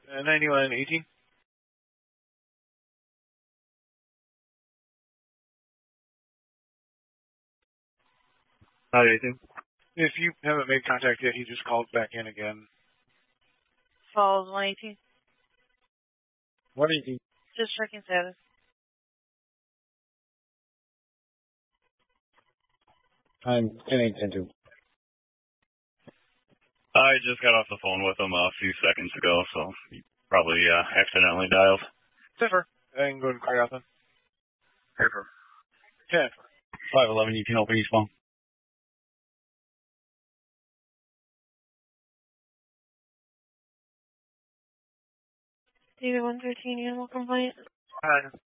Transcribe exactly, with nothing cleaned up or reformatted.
Uh, ninety-one eighteen. Hi, eighteen. If you haven't made contact yet, he just called back in again. Falls one eighteen. one eighteen. Just checking status. I'm ten eight ten two. I just got off the phone with him a few seconds ago, so he probably uh, accidentally dialed. Ziffer. I can go and clear out then. Paper. ten. five eleven, you can open each phone. David one thirteen, animal complaint. Hi.